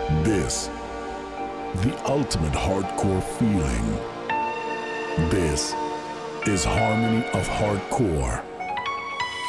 This, the ultimate hardcore feeling. This is Harmony of Hardcore.